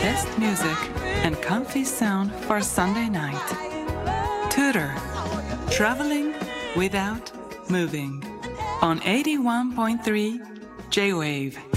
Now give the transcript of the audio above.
best music and comfy sound for Sunday night. Tudor, traveling without moving on 81.3 J-Wave.